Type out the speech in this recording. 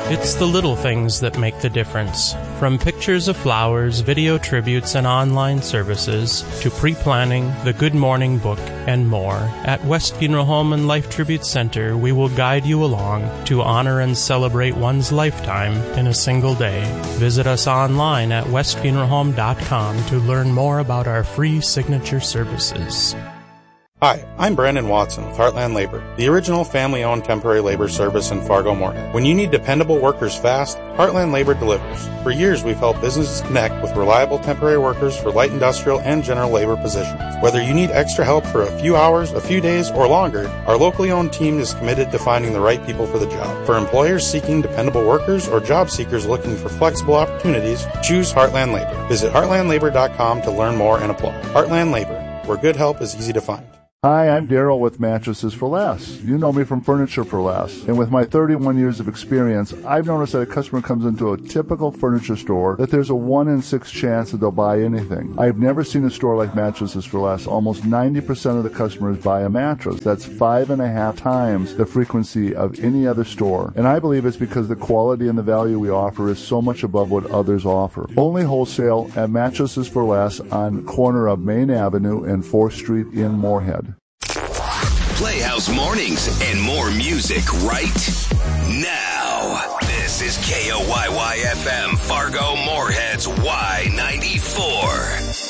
It's the little things that make the difference. From pictures of flowers, video tributes, and online services, to pre-planning, the Good Morning book, and more, at West Funeral Home and Life Tribute Center, we will guide you along to honor and celebrate one's lifetime in a single day. Visit us online at westfuneralhome.com to learn more about our free signature services. Hi, I'm Brandon Watson with Heartland Labor, the original family-owned temporary labor service in Fargo-Moorhead. When you need dependable workers fast, Heartland Labor delivers. For years, we've helped businesses connect with reliable temporary workers for light industrial and general labor positions. Whether you need extra help for a few hours, a few days, or longer, our locally owned team is committed to finding the right people for the job. For employers seeking dependable workers or job seekers looking for flexible opportunities, choose Heartland Labor. Visit heartlandlabor.com to learn more and apply. Heartland Labor, where good help is easy to find. Hi, I'm Daryl with Mattresses for Less. You know me from Furniture for Less. And with my 31 years of experience, I've noticed that a customer comes into a typical furniture store that there's a 1 in 6 chance that they'll buy anything. I've never seen a store like Mattresses for Less. Almost 90% of the customers buy a mattress. That's 5.5 times the frequency of any other store. And I believe it's because the quality and the value we offer is so much above what others offer. Only wholesale at Mattresses for Less on corner of Main Avenue and 4th Street in Moorhead. Playhouse Mornings and more music right now. This is KOYY-FM, Fargo Moorhead's Y94.